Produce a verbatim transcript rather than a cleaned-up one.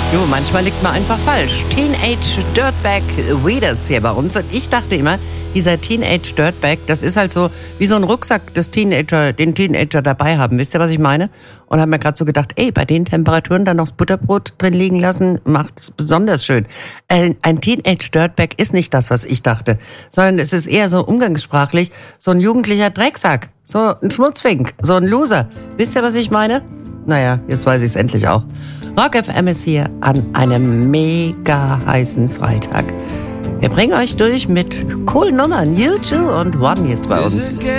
Jo, manchmal liegt man einfach falsch. Teenage Dirtbag Weeders hier bei uns. Und ich dachte immer, dieser Teenage Dirtbag, das ist halt so wie so ein Rucksack, des Teenager, den Teenager dabei haben. Wisst ihr, was ich meine? Und habe mir gerade so gedacht, ey, bei den Temperaturen dann noch das Butterbrot drin liegen lassen, macht es besonders schön. Äh, ein Teenage Dirtbag ist nicht das, was ich dachte, sondern es ist eher so umgangssprachlich so ein jugendlicher Drecksack, so ein Schmutzfink, so ein Loser. Wisst ihr, was ich meine? Naja, jetzt weiß ich es endlich auch. Rock F M ist hier an einem mega heißen Freitag. Wir bringen euch durch mit coolen Nummern. U zwei und One jetzt bei uns.